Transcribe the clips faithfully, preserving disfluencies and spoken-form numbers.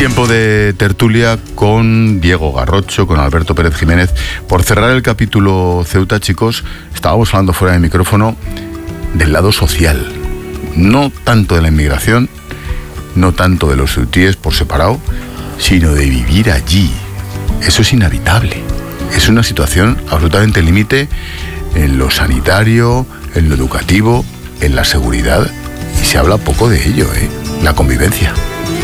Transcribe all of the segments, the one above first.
Tiempo de tertulia con Diego Garrocho, con Alberto Pérez Jiménez. Por cerrar el capítulo Ceuta, chicos, estábamos hablando fuera de micrófono del lado social. No tanto de la inmigración, no tanto de los ceutíes por separado, sino de vivir allí. Eso es inhabitable. Es una situación absolutamente límite en lo sanitario, en lo educativo, en la seguridad. Y se habla poco de ello, ¿eh? La convivencia.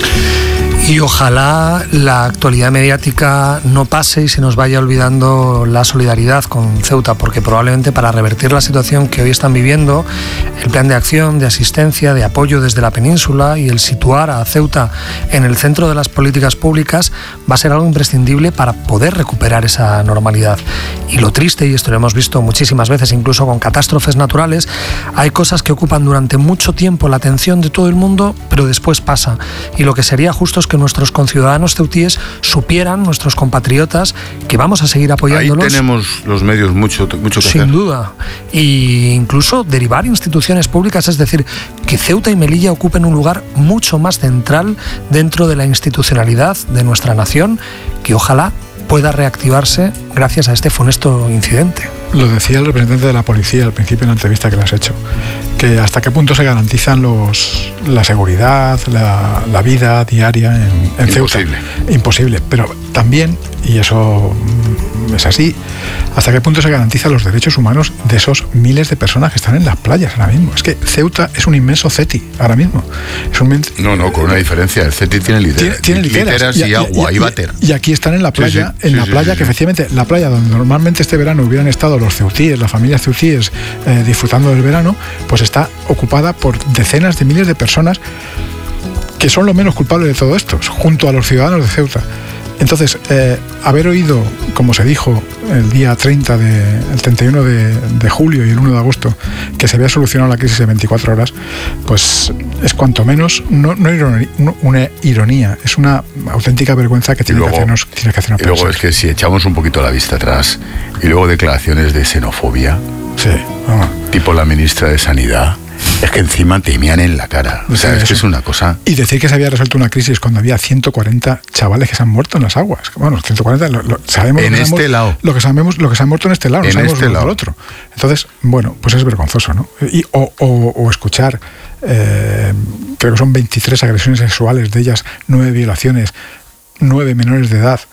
Y ojalá la actualidad mediática no pase y se nos vaya olvidando la solidaridad con Ceuta, porque probablemente para revertir la situación que hoy están viviendo, el plan de acción, de asistencia, de apoyo desde la península y el situar a Ceuta en el centro de las políticas públicas va a ser algo imprescindible para poder recuperar esa normalidad. Y lo triste, y esto lo hemos visto muchísimas veces, incluso con catástrofes naturales, hay cosas que ocupan durante mucho tiempo la atención de todo el mundo, pero después pasa. Y lo que sería justo es que nuestros conciudadanos ceutíes supieran, nuestros compatriotas, que vamos a seguir apoyándolos. Ahí tenemos los medios mucho, mucho que hacer. Sin duda. E incluso derivar instituciones públicas, es decir, que Ceuta y Melilla ocupen un lugar mucho más central dentro de la institucionalidad de nuestra nación, que ojalá pueda reactivarse gracias a este funesto incidente. Lo decía el representante de la policía al principio en la entrevista que le has hecho, que hasta qué punto se garantizan los, la seguridad, la, la vida diaria en, en Ceuta. Imposible. Imposible, pero también, y eso es así, hasta qué punto se garantizan los derechos humanos de esos miles de personas que están en las playas ahora mismo. Es que Ceuta es un inmenso CETI ahora mismo. Es un men... No, no, con una diferencia. El CETI tiene, liter... tiene, tiene literas, literas y, y agua y, y váter. Y aquí están en la playa, sí, sí, en sí, la playa sí, sí, que sí. efectivamente, la playa donde normalmente este verano hubieran estado los ceutíes, las familias ceutíes eh, disfrutando del verano, pues está ocupada por decenas de miles de personas que son los menos culpables de todo esto, junto a los ciudadanos de Ceuta. Entonces, eh, haber oído, como se dijo el día treinta de, el treinta y uno de, de julio y el uno de agosto, que se había solucionado la crisis en veinticuatro horas, pues es cuanto menos no, no ironía, una ironía, es una auténtica vergüenza que tiene, luego, que, hacernos, tiene que hacernos y luego es que si echamos un poquito la vista atrás y luego declaraciones de xenofobia, sí, oh. tipo la ministra de Sanidad, es que encima te mean en la cara. O sea, sí, es que es una cosa... Y decir que se había resuelto una crisis cuando había ciento cuarenta chavales que se han muerto en las aguas. Bueno, ciento cuarenta, lo, lo, sabemos en lo que este sabemos, lado. Lo que sabemos, lo que se han muerto en este lado, no en sabemos este lo lado. del otro. Entonces, bueno, pues es vergonzoso, ¿no? Y, o, o, o escuchar, eh, creo que son veintitrés agresiones sexuales, de ellas nueve violaciones, nueve menores de edad,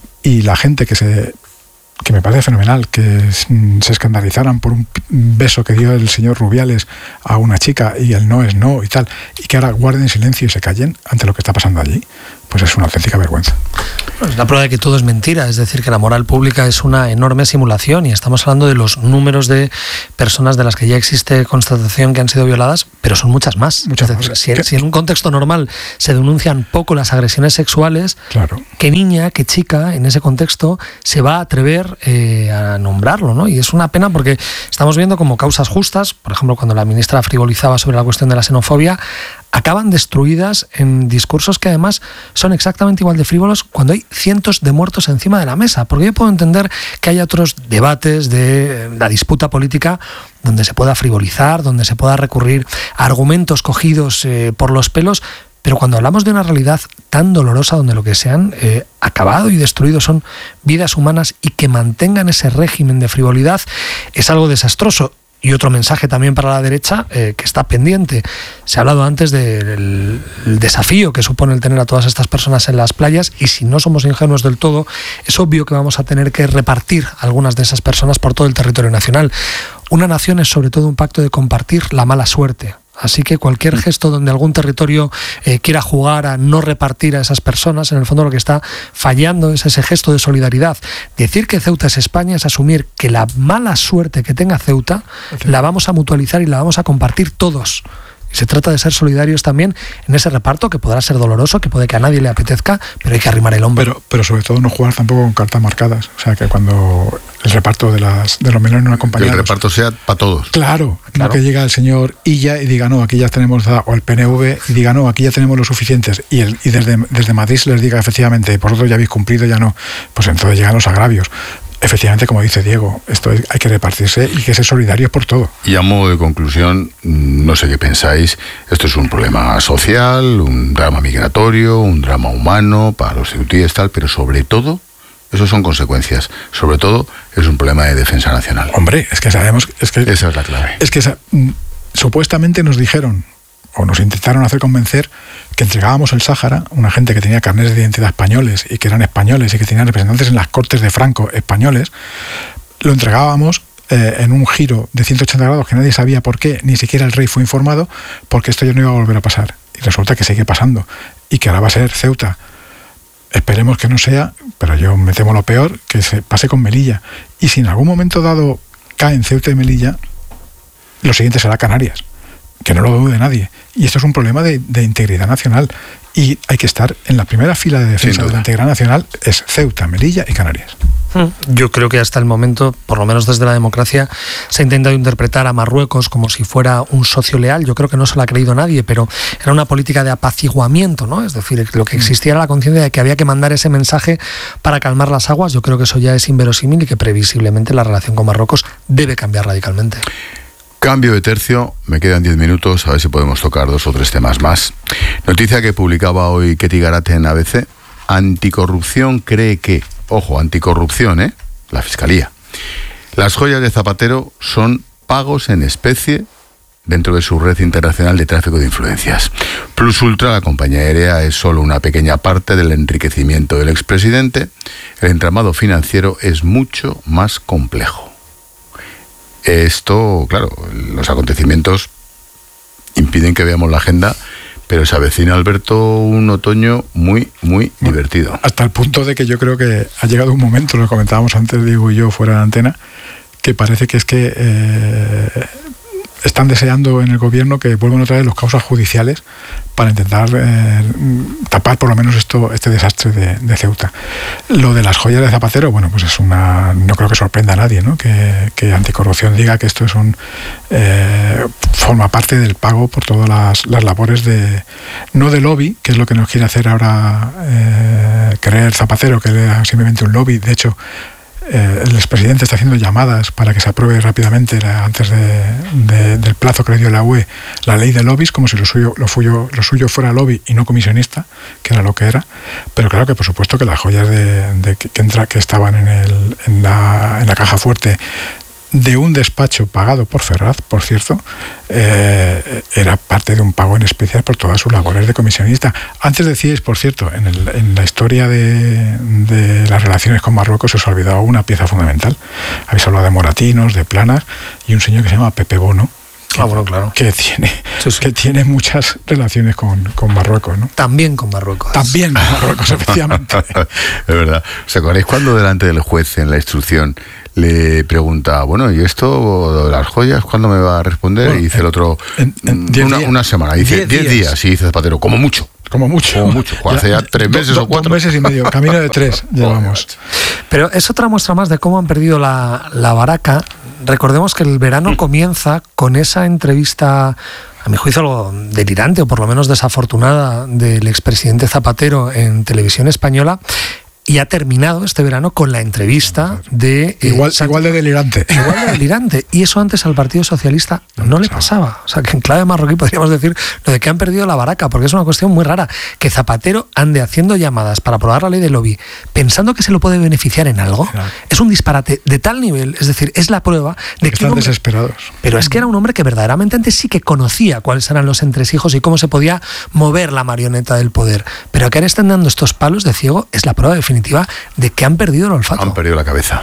y la gente que se... que me parece fenomenal, que se escandalizaran por un beso que dio el señor Rubiales a una chica y el no es no y tal, y que ahora guarden silencio y se callen ante lo que está pasando allí, pues es una auténtica vergüenza. Es la prueba de que todo es mentira, es decir, que la moral pública es una enorme simulación y estamos hablando de los números de personas de las que ya existe constatación que han sido violadas, pero son muchas más. Muchas es decir, más. Si, si en un contexto normal se denuncian poco las agresiones sexuales, claro. ¿qué niña, qué chica en ese contexto se va a atrever eh, a nombrarlo, ¿no? Y es una pena porque estamos viendo como causas justas, por ejemplo, cuando la ministra frivolizaba sobre la cuestión de la xenofobia, acaban destruidas en discursos que además son exactamente igual de frívolos cuando hay cientos de muertos encima de la mesa. Porque yo puedo entender que haya otros debates de la disputa política donde se pueda frivolizar, donde se pueda recurrir a argumentos cogidos eh, por los pelos, pero cuando hablamos de una realidad tan dolorosa donde lo que se han eh, acabado y destruido son vidas humanas y que mantengan ese régimen de frivolidad, es algo desastroso. Y otro mensaje también para la derecha eh, que está pendiente. Se ha hablado antes del desafío que supone el tener a todas estas personas en las playas y si no somos ingenuos del todo, es obvio que vamos a tener que repartir algunas de esas personas por todo el territorio nacional. Una nación es sobre todo un pacto de compartir la mala suerte. Así que cualquier gesto donde algún territorio eh, quiera jugar a no repartir a esas personas, en el fondo lo que está fallando es ese gesto de solidaridad. Decir que Ceuta es España es asumir que la mala suerte que tenga Ceuta okay. la vamos a mutualizar y la vamos a compartir todos. Y se trata de ser solidarios también en ese reparto que podrá ser doloroso, que puede que a nadie le apetezca, pero hay que arrimar el hombro. Pero, pero sobre todo no jugar tampoco con cartas marcadas. O sea, que cuando el reparto de las de los menores no acompañados... Que el reparto sea para todos. Claro, claro. No que llega el señor Illa y diga, no, aquí ya tenemos... O el P N V y diga, no, aquí ya tenemos los suficientes. Y, el, y desde, desde Madrid se les diga, efectivamente, vosotros ya habéis cumplido, ya no. Pues entonces llegan los agravios. efectivamente, como dice Diego, esto hay que repartirse y que ser solidarios por todo. Y a modo de conclusión, no sé qué pensáis, esto es un problema social, un drama migratorio, un drama humano para los ceutíes, tal, pero sobre todo, eso son consecuencias. Sobre todo, es un problema de defensa nacional. Hombre, es que sabemos... Es que, esa es la clave. Es que esa, supuestamente nos dijeron, o nos intentaron hacer convencer, que entregábamos el Sáhara, una gente que tenía carnets de identidad españoles y que eran españoles y que tenían representantes en las cortes de Franco españoles, lo entregábamos eh, en un giro de ciento ochenta grados que nadie sabía por qué, ni siquiera el rey fue informado, porque esto ya no iba a volver a pasar. Y resulta que sigue pasando y que ahora va a ser Ceuta. Esperemos que no sea, pero yo me temo lo peor, que se pase con Melilla. Y si en algún momento dado caen Ceuta y Melilla, lo siguiente será Canarias. Que no lo dude nadie. Y esto es un problema de, de integridad nacional. Y hay que estar en la primera fila de defensa de la integridad nacional, es Ceuta, Melilla y Canarias. Yo creo que hasta el momento, por lo menos desde la democracia, se ha intentado interpretar a Marruecos como si fuera un socio leal. Yo creo que no se lo ha creído nadie, pero era una política de apaciguamiento, ¿no? Es decir, lo que existía era la conciencia de que había que mandar ese mensaje para calmar las aguas. Yo creo que eso ya es inverosímil y que previsiblemente la relación con Marruecos debe cambiar radicalmente. Cambio de tercio, me quedan diez minutos, a ver si podemos tocar dos o tres temas más. Noticia que publicaba hoy Ketty Garate en A B C. Anticorrupción cree que, ojo, anticorrupción, ¿eh? La Fiscalía. Las joyas de Zapatero son pagos en especie dentro de su red internacional de tráfico de influencias. Plus Ultra, la compañía aérea, es solo una pequeña parte del enriquecimiento del expresidente. El entramado financiero es mucho más complejo. Esto, claro, los acontecimientos impiden que veamos la agenda, pero se avecina, Alberto, un otoño muy, muy bueno, divertido. Hasta el punto de que yo creo que ha llegado un momento, lo comentábamos antes, Diego y yo, fuera de antena, que parece que es que eh, están deseando en el gobierno que vuelvan otra vez los causas judiciales para intentar eh, tapar por lo menos esto, este desastre de, de Ceuta. Lo de las joyas de Zapatero, bueno, pues es una, no creo que sorprenda a nadie, ¿no? Que, que Anticorrupción diga que esto es un eh, forma parte del pago por todas las, las labores de, no de lobby, que es lo que nos quiere hacer ahora eh, creer Zapatero, que era simplemente un lobby. De hecho, Eh, el expresidente está haciendo llamadas para que se apruebe rápidamente la, antes de, de, del plazo que le dio la U E la ley de lobbies, como si lo suyo, lo, suyo, lo suyo fuera lobby y no comisionista, que era lo que era. Pero claro que por supuesto que las joyas de, de que, que, entra, que estaban en, el, en, la, en la caja fuerte de un despacho pagado por Ferraz, por cierto, eh, era parte de un pago en especial por todas sus labores de comisionista. Antes decíais, por cierto, en, el, en la historia de, de las relaciones con Marruecos os olvidaba una pieza fundamental. Habéis hablado de Moratinos, de Planas, y un señor que se llama Pepe Bono, que, ah, bueno, claro. que, tiene, sí, sí. que tiene muchas relaciones con, con Marruecos, ¿no? También con Marruecos. También con Marruecos, efectivamente. Es verdad. ¿Os acordáis cuando delante del juez en la instrucción le pregunta, bueno, ¿y esto de las joyas cuándo me va a responder? Bueno, y dice el otro, en, en una, una semana. Y dice, diez días. Y dice Zapatero, como mucho. Como mucho. Como mucho. Ya, hace ya tres meses do, o cuatro. Dos meses y medio. Camino de tres llevamos. Pero es otra muestra más de cómo han perdido la, la baraca. Recordemos que el verano comienza con esa entrevista, a mi juicio algo delirante, o por lo menos desafortunada, del expresidente Zapatero en Televisión Española. Y ha terminado este verano con la entrevista de... Eh, igual, igual de delirante. Igual de delirante. Y eso antes al Partido Socialista no, no le pasaba. O sea, que en clave marroquí podríamos decir lo de que han perdido la baraca, porque es una cuestión muy rara. Que Zapatero ande haciendo llamadas para aprobar la ley de lobby, pensando que se lo puede beneficiar en algo, claro. Es un disparate de tal nivel. Es decir, es la prueba de que... Están hombre, desesperados. Pero es que era un hombre que verdaderamente antes sí que conocía cuáles eran los entresijos y cómo se podía mover la marioneta del poder. Pero que ahora están dando estos palos de ciego es la prueba definitiva de que han perdido el olfato. Han perdido la cabeza.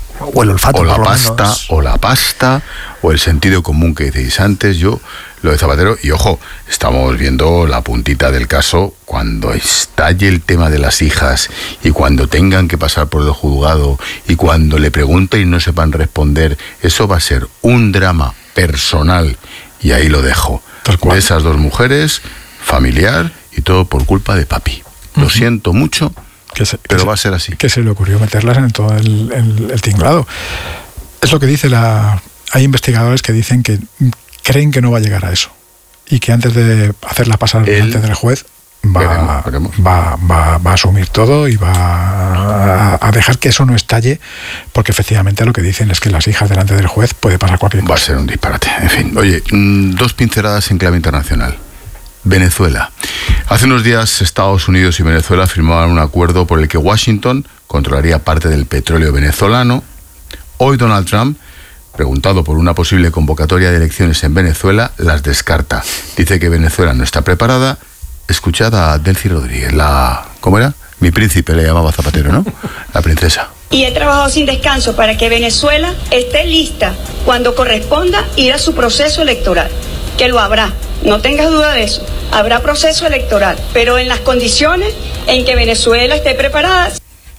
O el olfato. O la pasta, menos. o la pasta, o el sentido común que decís antes. Yo, lo de Zapatero, y ojo, estamos viendo la puntita del caso cuando estalle el tema de las hijas y cuando tengan que pasar por el juzgado y cuando le pregunten y no sepan responder, eso va a ser un drama personal, y ahí lo dejo. De esas dos mujeres, familiar, y todo por culpa de papi. Lo uh-huh. siento mucho, que se, pero que va se, a ser así. Que se le ocurrió meterlas en todo el, el, el tinglado. Es lo que dice la... Hay investigadores que dicen que creen que no va a llegar a eso y que antes de hacerla pasar Él, delante del juez va, veremos, veremos. va, va, va a asumir todo y va a, a dejar que eso no estalle, porque efectivamente lo que dicen es que las hijas delante del juez puede pasar cualquier cosa. Va a ser un disparate. En fin, oye, dos pinceladas en clave internacional. Venezuela. Hace unos días Estados Unidos y Venezuela firmaban un acuerdo por el que Washington controlaría parte del petróleo venezolano. Hoy Donald Trump, preguntado por una posible convocatoria de elecciones en Venezuela, las descarta. Dice que Venezuela no está preparada. Escuchad a Delcy Rodríguez, la... ¿cómo era? Mi príncipe le llamaba Zapatero, ¿no? La princesa. Y he trabajado sin descanso para que Venezuela esté lista cuando corresponda ir a su proceso electoral, que lo habrá, no tengas duda de eso, habrá proceso electoral, pero en las condiciones en que Venezuela esté preparada.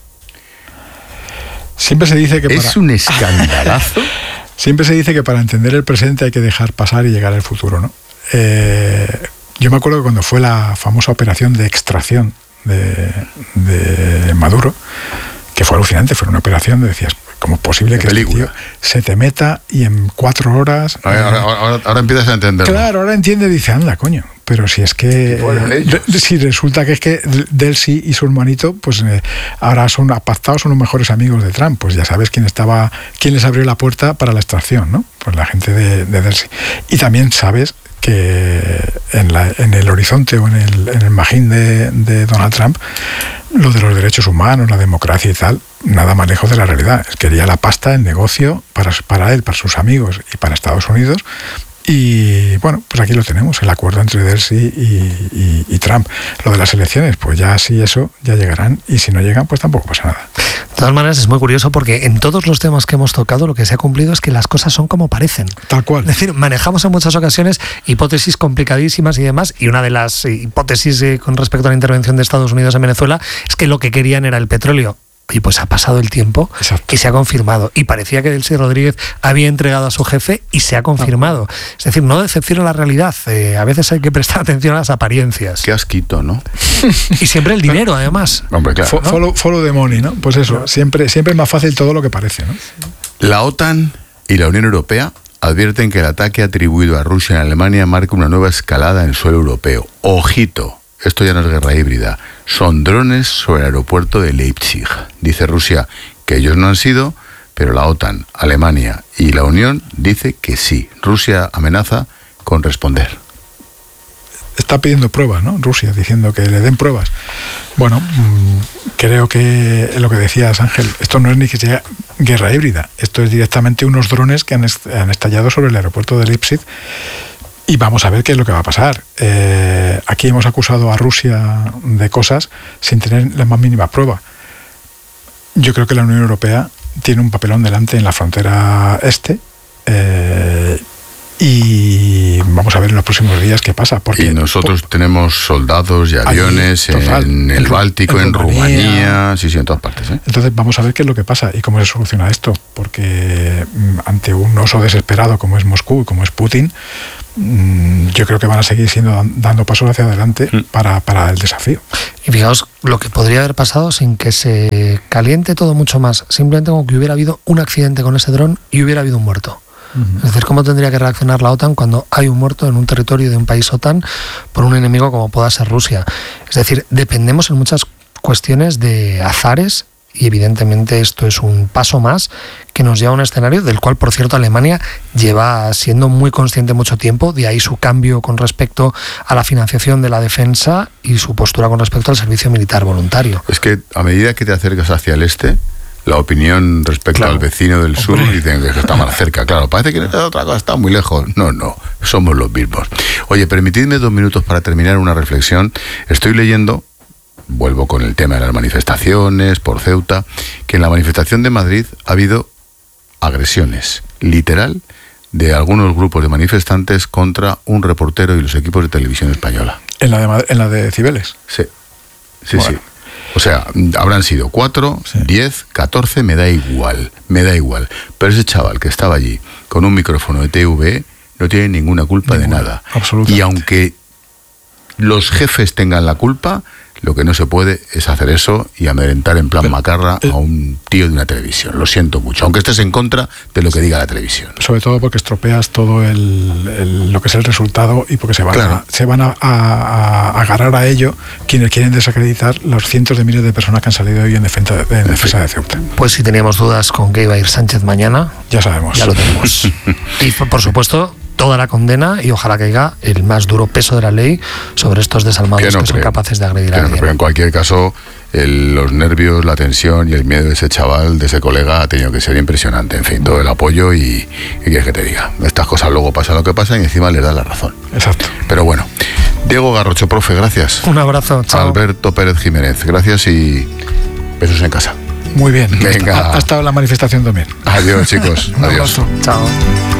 Siempre se dice que para... Es un escandalazo. Siempre se dice que para entender el presente hay que dejar pasar y llegar al futuro, ¿no? Eh, yo me acuerdo que cuando fue la famosa operación de extracción de, de Maduro, que fue alucinante, fue una operación de decías, ¿cómo es posible que este tío se te meta y en cuatro horas... Ahora, eh, ahora, ahora, ahora empiezas a entenderlo. Claro, ahora entiende y dice, anda, coño, pero si es que... Eh, si resulta que es que Delcy y su hermanito, pues eh, ahora son apartados, son los mejores amigos de Trump, pues ya sabes quién estaba, quién les abrió la puerta para la extracción, ¿no? Pues la gente de, de Delcy. Y también sabes que en, la, en el horizonte o en el, en el magín de, de Donald Trump, lo de los derechos humanos, la democracia y tal, nada más lejos de la realidad. Quería la pasta, el negocio, para, para él, para sus amigos y para Estados Unidos. Y bueno, pues aquí lo tenemos, el acuerdo entre Delcy y, y, y Trump. Lo de las elecciones, pues ya sí, eso, ya llegarán. Y si no llegan, pues tampoco pasa nada. De todas maneras, es muy curioso porque en todos los temas que hemos tocado, lo que se ha cumplido es que las cosas son como parecen. Tal cual. Es decir, manejamos en muchas ocasiones hipótesis complicadísimas y demás, y una de las hipótesis eh, con respecto a la intervención de Estados Unidos en Venezuela es que lo que querían era el petróleo. Y pues ha pasado el tiempo. Exacto. Y se ha confirmado. Y parecía que Delcy Rodríguez había entregado a su jefe y se ha confirmado. Es decir, no decepciona la realidad. Eh, a veces hay que prestar atención a las apariencias. Qué asquito, ¿no? Y siempre el dinero, además. Hombre, claro. Fo- follow, follow the money, ¿no? Pues eso, siempre, siempre es más fácil todo lo que parece, ¿no? La OTAN y la Unión Europea advierten que el ataque atribuido a Rusia en Alemania marca una nueva escalada en suelo europeo. Ojito. Esto ya no es guerra híbrida, son drones sobre el aeropuerto de Leipzig. Dice Rusia que ellos no han sido, pero la OTAN, Alemania y la Unión dice que sí. Rusia amenaza con responder. Está pidiendo pruebas, ¿no? Rusia, diciendo que le den pruebas. Bueno, mmm, creo que lo que decías, Ángel, esto no es ni que sea guerra híbrida, esto es directamente unos drones que han, est- han estallado sobre el aeropuerto de Leipzig. Y vamos a ver qué es lo que va a pasar. Eh, aquí hemos acusado a Rusia de cosas sin tener la más mínima prueba. Yo creo que la Unión Europea tiene un papelón delante en la frontera este. Eh, y vamos a ver en los próximos días qué pasa. Porque, y nosotros por, tenemos soldados y aviones allí, total, en el en, Báltico, en, en Rumanía, Rumanía, sí, sí, en todas partes. ¿eh? Entonces vamos a ver qué es lo que pasa y cómo se soluciona esto. Porque ante un oso desesperado como es Moscú y como es Putin, yo creo que van a seguir siendo dando pasos hacia adelante mm. para, para el desafío. Y fijaos lo que podría haber pasado sin que se caliente todo mucho más, simplemente como que hubiera habido un accidente con ese dron y hubiera habido un muerto. Uh-huh. Es decir, ¿cómo tendría que reaccionar la OTAN cuando hay un muerto en un territorio de un país OTAN por un enemigo como pueda ser Rusia? Es decir, dependemos en muchas cuestiones de azares. Y evidentemente esto es un paso más que nos lleva a un escenario del cual, por cierto, Alemania lleva siendo muy consciente mucho tiempo, de ahí su cambio con respecto a la financiación de la defensa y su postura con respecto al servicio militar voluntario. Es que a medida que te acercas hacia el este, la opinión respecto claro. al vecino del sur dicen que está más cerca. Claro, parece que otra cosa está muy lejos. No, no, somos los mismos. Oye, permitidme dos minutos para terminar una reflexión. Estoy leyendo... Vuelvo con el tema de las manifestaciones por Ceuta, que en la manifestación de Madrid ha habido agresiones, literal, de algunos grupos de manifestantes contra un reportero y los equipos de televisión española. ¿En la de, en la de Cibeles? Sí, sí, bueno. sí. O sea, habrán sido cuatro, sí. diez, catorce, me da igual, me da igual. Pero ese chaval que estaba allí con un micrófono de T V E no tiene ninguna culpa ninguna, de nada. Absolutamente. Y aunque los jefes tengan la culpa, lo que no se puede es hacer eso y amedrentar en plan macarra a un tío de una televisión. Lo siento mucho, aunque estés en contra de lo que diga la televisión. Sobre todo porque estropeas todo el, el, lo que es el resultado y porque se van, claro. a, se van a, a, a agarrar a ello quienes quieren desacreditar los cientos de miles de personas que han salido hoy en defensa de, en defensa de Ceuta. Pues si teníamos dudas con qué iba a ir Sánchez mañana, ya sabemos. Ya lo tenemos. Y por supuesto, toda la condena y ojalá caiga el más duro peso de la ley sobre estos desalmados que, no que son capaces de agredir a alguien. No, pero en cualquier caso, el, los nervios, la tensión y el miedo de ese chaval, de ese colega, ha tenido que ser impresionante. En fin, todo el apoyo y, y quieres que te diga. Estas cosas luego pasa lo que pasa y encima les da la razón. Exacto. Pero bueno, Diego Garrocho, profe, gracias. Un abrazo, chao. Alberto Pérez Jiménez, gracias y besos en casa. Muy bien. Venga. Ha, ha estado la manifestación también. Adiós, chicos. Un Adiós. abrazo. Chao.